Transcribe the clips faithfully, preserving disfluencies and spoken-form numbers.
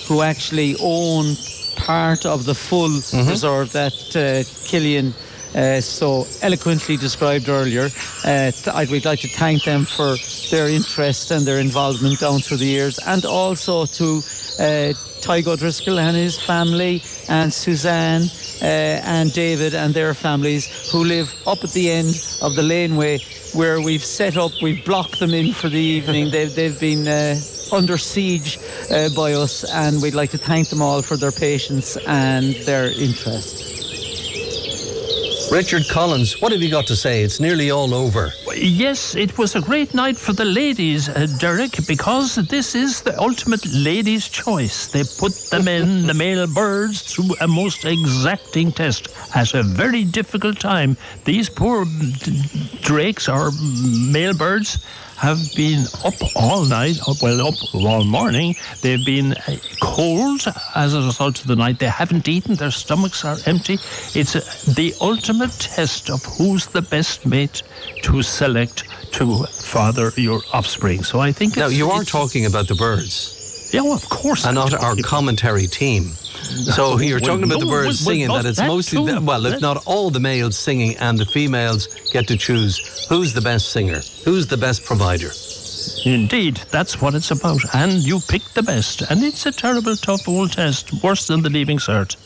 who actually own part of the full mm-hmm. reserve that uh, Killian uh, so eloquently described earlier. Uh, th- we'd like to thank them for their interest and their involvement down through the years, and also to uh, Tygo O'Driscoll and his family, and Suzanne uh, and David and their families who live up at the end of the laneway where we've set up, we've blocked them in for the evening. They've, they've been uh, under siege uh, by us, and we'd like to thank them all for their patience and their interest. Richard Collins, what have you got to say? It's nearly all over. Yes, it was a great night for the ladies, uh, Derek, because this is the ultimate ladies' choice. They put the men, the male birds, through a most exacting test at a very difficult time. These poor d- drakes or male birds have been up all night, well, up all morning. They've been uh, cold as a result of the night. They haven't eaten. Their stomachs are empty. It's uh, the ultimate test of who's the best mate to select to father your offspring. So I think... Now, it's, you are it's, talking about the birds. Yeah, well, of course. And I'm not our commentary team. So you're well, talking about no, the birds well, singing, well, that it's that mostly, too. the, well, if not all the males singing and the females get to choose who's the best singer, who's the best provider. Indeed, that's what it's about. And you pick the best. And it's a terrible, tough old test, worse than the Leaving Cert.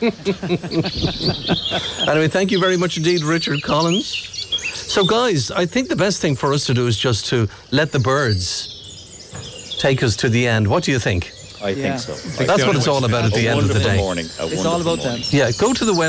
Anyway, thank you very much indeed, Richard Collins. So, guys, I think the best thing for us to do is just to let the birds take us to the end. What do you think? I yeah. think so. That's what it's all about at the end of the day. Morning, it's all about them. Yeah, go to the web.